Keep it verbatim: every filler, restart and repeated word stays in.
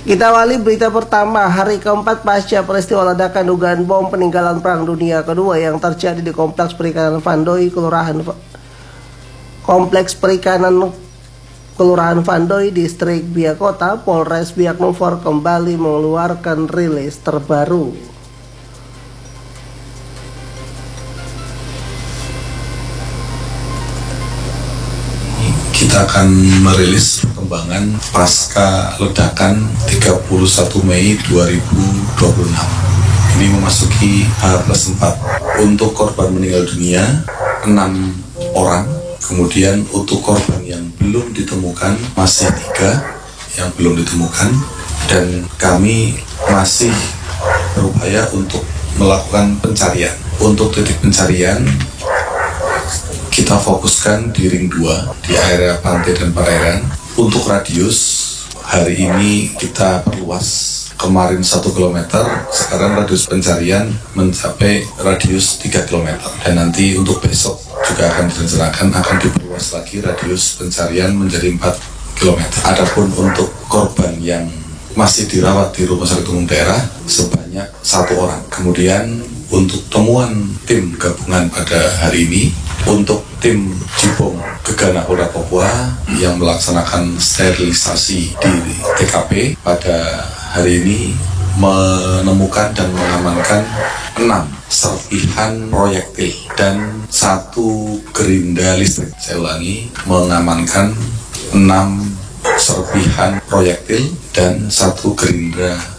Kita awali berita pertama, hari keempat pasca peristiwa ledakan dugaan bom peninggalan Perang Dunia Kedua yang terjadi di Kompleks Perikanan Vandoy, Kelurahan Kompleks Perikanan Kelurahan Vandoy, Distrik Biak Kota. Polres Biak Numfor kembali mengeluarkan rilis terbaru. Kita akan merilis perkembangan pasca ledakan tiga puluh satu Mei dua ribu dua puluh enam. Ini memasuki H plus empat. Untuk korban meninggal dunia enam orang. Kemudian untuk korban yang belum ditemukan masih tiga yang belum ditemukan, dan kami masih berupaya untuk melakukan pencarian. Untuk titik pencarian kita fokuskan di ring dua di area pantai dan perairan. Untuk radius hari ini kita perluas. Kemarin satu kilometer, sekarang radius pencarian mencapai radius tiga kilometer. Dan nanti untuk besok juga akan direncanakan akan diperluas lagi radius pencarian menjadi empat kilometer. Adapun untuk korban yang masih dirawat di Rumah Sakit Umum Daerah sebanyak satu orang. Kemudian untuk temuan tim gabungan pada hari ini, untuk tim Jibom Gegana Polda Papua yang melaksanakan sterilisasi di T K P pada hari ini menemukan dan mengamankan enam serpihan proyektil dan satu gerinda listrik. Saya ulangi, mengamankan enam serpihan proyektil dan satu gerinda